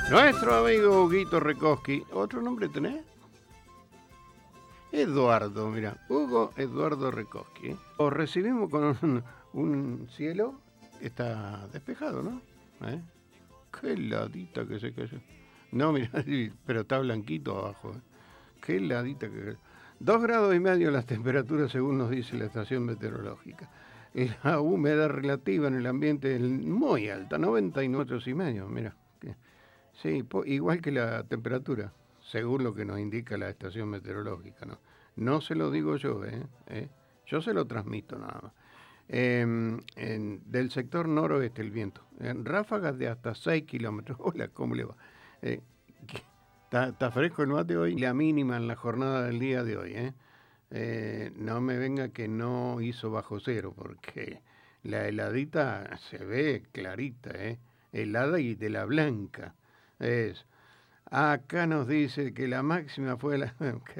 Nuestro amigo Huguito Rekoski. ¿Otro nombre tenés? Eduardo, mira. Hugo Eduardo Rekoski. Os recibimos con un cielo que está despejado, ¿no? ¿Eh? Qué heladita que se cayó. No, mira, pero está blanquito abajo. Qué heladita que cayó. 2,5 grados la temperatura según nos dice la estación meteorológica. La humedad relativa en el ambiente es muy alta, 99,5. Mira. Sí, igual que la temperatura, según lo que nos indica la estación meteorológica, ¿no? No se lo digo yo, yo se lo transmito nada más. Del sector noroeste el viento, en ráfagas de hasta 6 kilómetros. Hola, ¿cómo le va? Eh, está fresco el mate hoy, la mínima en la jornada del día de hoy, no me venga que no hizo bajo cero, porque la heladita se ve clarita, helada y de la blanca. Es. Acá nos dice que la máxima fue la...